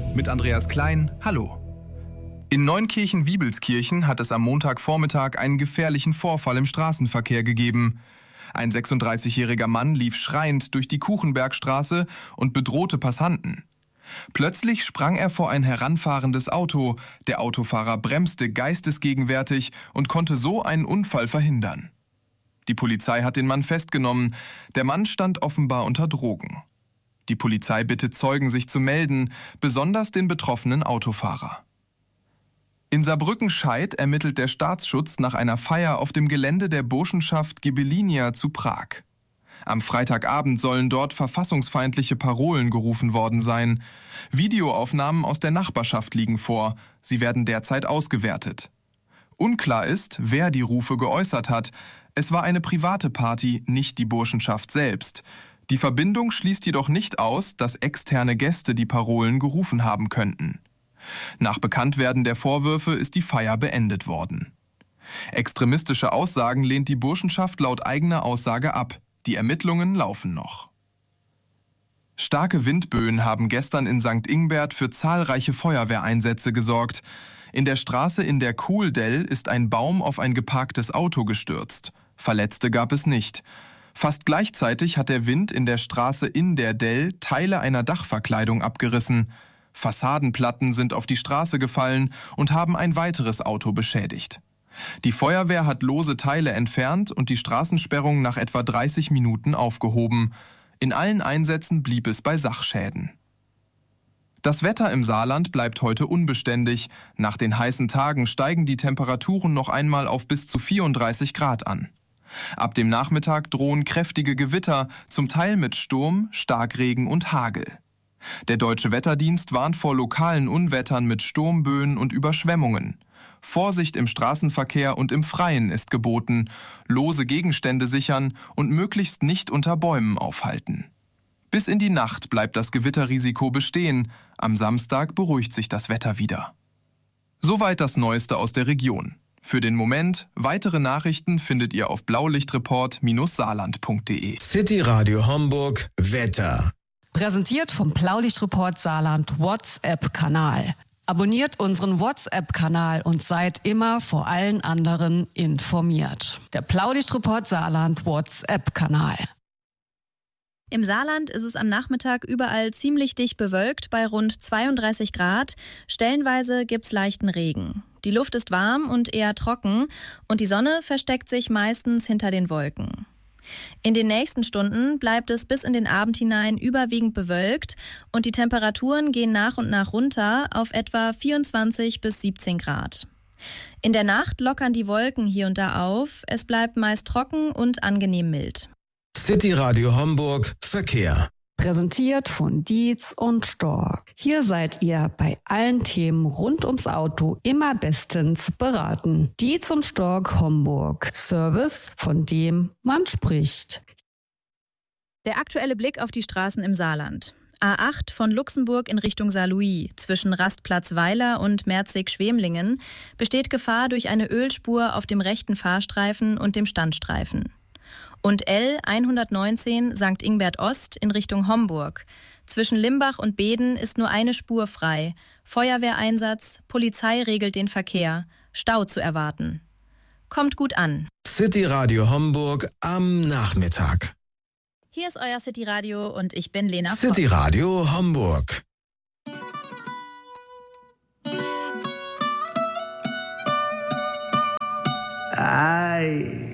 Mit Andreas Klein, hallo. In Neunkirchen-Wiebelskirchen hat es am Montagvormittag einen gefährlichen Vorfall im Straßenverkehr gegeben. Ein 36-jähriger Mann lief schreiend durch die Kuchenbergstraße und bedrohte Passanten. Plötzlich sprang er vor ein heranfahrendes Auto. Der Autofahrer bremste geistesgegenwärtig und konnte so einen Unfall verhindern. Die Polizei hat den Mann festgenommen. Der Mann stand offenbar unter Drogen. Die Polizei bittet Zeugen, sich zu melden, besonders den betroffenen Autofahrer. In Saarbrücken-Scheid ermittelt der Staatsschutz nach einer Feier auf dem Gelände der Burschenschaft Ghibellinia zu Prag. Am Freitagabend sollen dort verfassungsfeindliche Parolen gerufen worden sein. Videoaufnahmen aus der Nachbarschaft liegen vor. Sie werden derzeit ausgewertet. Unklar ist, wer die Rufe geäußert hat. Es war eine private Party, nicht die Burschenschaft selbst. Die Verbindung schließt jedoch nicht aus, dass externe Gäste die Parolen gerufen haben könnten. Nach Bekanntwerden der Vorwürfe ist die Feier beendet worden. Extremistische Aussagen lehnt die Burschenschaft laut eigener Aussage ab. Die Ermittlungen laufen noch. Starke Windböen haben gestern in St. Ingbert für zahlreiche Feuerwehreinsätze gesorgt. In der Straße in der Kuhldell ist ein Baum auf ein geparktes Auto gestürzt. Verletzte gab es nicht. Fast gleichzeitig hat der Wind in der Straße in der Dell Teile einer Dachverkleidung abgerissen. Fassadenplatten sind auf die Straße gefallen und haben ein weiteres Auto beschädigt. Die Feuerwehr hat lose Teile entfernt und die Straßensperrung nach etwa 30 Minuten aufgehoben. In allen Einsätzen blieb es bei Sachschäden. Das Wetter im Saarland bleibt heute unbeständig. Nach den heißen Tagen steigen die Temperaturen noch einmal auf bis zu 34 Grad an. Ab dem Nachmittag drohen kräftige Gewitter, zum Teil mit Sturm, Starkregen und Hagel. Der Deutsche Wetterdienst warnt vor lokalen Unwettern mit Sturmböen und Überschwemmungen. Vorsicht im Straßenverkehr und im Freien ist geboten, lose Gegenstände sichern und möglichst nicht unter Bäumen aufhalten. Bis in die Nacht bleibt das Gewitterrisiko bestehen. Am Samstag beruhigt sich das Wetter wieder. Soweit das Neueste aus der Region. Für den Moment, weitere Nachrichten findet ihr auf blaulichtreport-saarland.de. City Radio Homburg Wetter. Präsentiert vom Blaulichtreport Saarland WhatsApp-Kanal. Abonniert unseren WhatsApp-Kanal und seid immer vor allen anderen informiert. Der Blaulichtreport Saarland WhatsApp-Kanal. Im Saarland ist es am Nachmittag überall ziemlich dicht bewölkt bei rund 32 Grad. Stellenweise gibt's leichten Regen. Die Luft ist warm und eher trocken und die Sonne versteckt sich meistens hinter den Wolken. In den nächsten Stunden bleibt es bis in den Abend hinein überwiegend bewölkt und die Temperaturen gehen nach und nach runter auf etwa 24 bis 17 Grad. In der Nacht lockern die Wolken hier und da auf, es bleibt meist trocken und angenehm mild. City Radio Homburg Verkehr. Präsentiert von Dietz und Stork. Hier seid ihr bei allen Themen rund ums Auto immer bestens beraten. Dietz und Stork Homburg. Service, von dem man spricht. Der aktuelle Blick auf die Straßen im Saarland. A8 von Luxemburg in Richtung Saarlouis zwischen Rastplatz Weiler und Merzig-Schwemlingen besteht Gefahr durch eine Ölspur auf dem rechten Fahrstreifen und dem Standstreifen. Und L 119 St. Ingbert Ost in Richtung Homburg. Zwischen Limbach und Beden ist nur eine Spur frei. Feuerwehreinsatz, Polizei regelt den Verkehr. Stau zu erwarten. Kommt gut an. City Radio Homburg am Nachmittag. Hier ist euer City Radio und ich bin Lena Voss. City Radio Homburg. Ay.